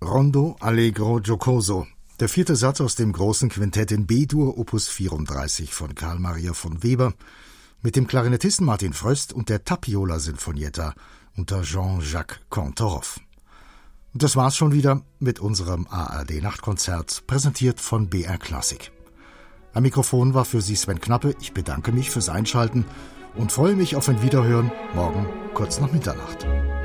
Rondo Allegro Giocoso, der vierte Satz aus dem großen Quintett in B-Dur Opus 34 von Carl Maria von Weber mit dem Klarinettisten Martin Fröst und der Tapiola-Sinfonietta unter Jean-Jacques Cantorov. Und das war's schon wieder mit unserem ARD-Nachtkonzert, präsentiert von BR Classic. Am Mikrofon war für Sie Sven Knappe. Ich bedanke mich fürs Einschalten und freue mich auf ein Wiederhören morgen kurz nach Mitternacht.